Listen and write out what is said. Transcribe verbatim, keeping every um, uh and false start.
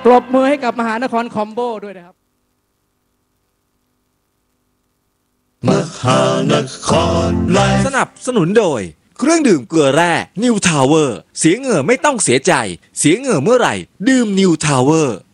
ปรบมือให้กับมหานครคอมโบด้วยนะครับมหานครไลฟ์สนับสนุนโดยเครื่องดื่มเกลือแร่นิวทาวเวอร์เสียเหงื่อไม่ต้องเสียใจเสียเหงื่อเมื่อไหร่ดื่มนิวทาวเวอร์